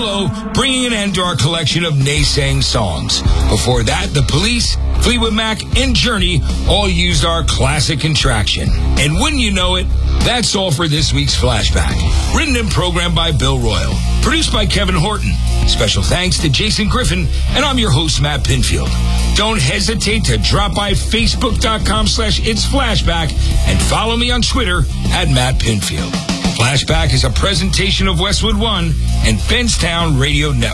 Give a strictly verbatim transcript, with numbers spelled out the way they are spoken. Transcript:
bringing an end to our collection of naysaying songs. Before that, The Police, Fleetwood Mac, and Journey all used our classic contraction. And wouldn't you know it, that's all for this week's Flashback. Written and programmed by Bill Royal. Produced by Kevin Horton. Special thanks to Jason Griffin, and I'm your host, Matt Pinfield. Don't hesitate to drop by Facebook.com slash It's Flashback and follow me on Twitter at Matt Pinfield. Flashback is a presentation of Westwood One and Benstown Radio Network.